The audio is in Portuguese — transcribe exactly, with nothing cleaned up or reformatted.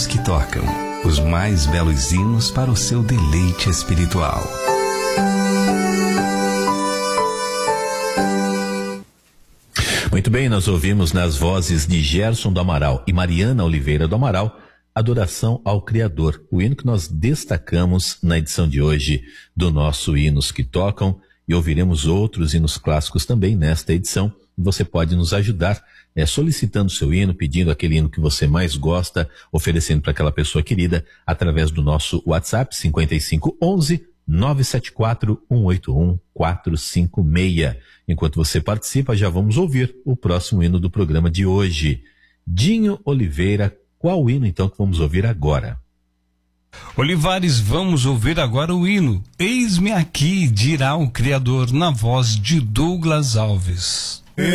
hinos que tocam, os mais belos hinos para o seu deleite espiritual. Muito bem, nós ouvimos nas vozes de Gerson do Amaral e Mariana Oliveira do Amaral, Adoração ao Criador, o hino que nós destacamos na edição de hoje do nosso Hinos que Tocam, e ouviremos outros hinos clássicos também nesta edição. Você pode nos ajudar é, solicitando seu hino, pedindo aquele hino que você mais gosta, oferecendo para aquela pessoa querida através do nosso WhatsApp cinquenta e cinco, onze, nove sete quatro, um oito um, quatro cinco seis. Enquanto você participa, já vamos ouvir o próximo hino do programa de hoje. Dinho Oliveira, qual hino então que vamos ouvir agora? Olivares, vamos ouvir agora o hino Eis-me Aqui, dirá o Criador, na voz de Douglas Alves.